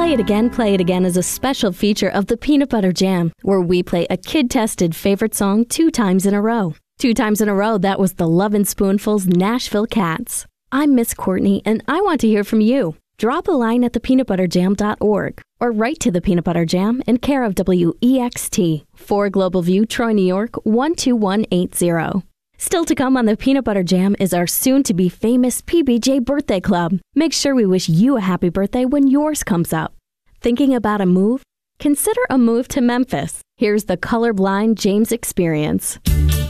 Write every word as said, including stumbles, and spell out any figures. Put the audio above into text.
Play It Again, Play It Again is a special feature of the Peanut Butter Jam, where we play a kid-tested favorite song two times in a row. Two times in a row, that was the Lovin' Spoonful's Nashville Cats. I'm Miss Courtney, and I want to hear from you. Drop a line at the peanut butter jam dot org or write to the Peanut Butter Jam in care of W E X T, four Global View, Troy, New York, one two one eight zero. Still to come on the Peanut Butter Jam is our soon-to-be famous P B J Birthday Club. Make sure we wish you a happy birthday when yours comes up. Thinking about a move? Consider a move to Memphis. Here's the colorblind James Experience.